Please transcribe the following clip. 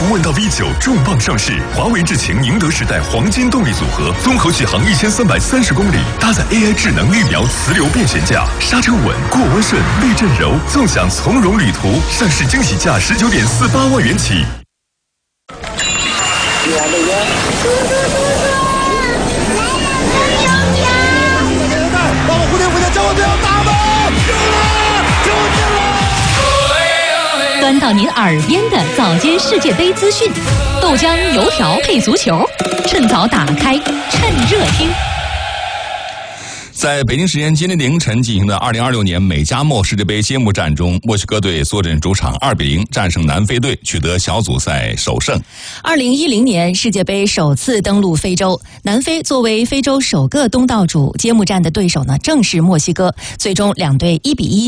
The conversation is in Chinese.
唐问道 V9 重磅上市，华为智擎宁德时代黄金动力组合，综合续航1330公里，搭载 AI 智能预瞄磁流变悬架，刹车稳，过弯顺，避震柔，纵享从容旅途。上市惊喜价19.48万元起。 帮我蝴蝶，叫我不要打吧！救命了！ 端到您耳边的早间世界杯资讯，豆浆油条配足球，趁早打开，趁热听。 在北京时间今天凌晨进行的2026年美加墨世界杯揭幕战中，墨西哥队坐镇主场2-0战胜南非队，取得小组赛首胜。 2010年世界杯首次登陆非洲，南非作为非洲首个东道主，揭幕战的对手呢正是墨西哥，最终两队1-1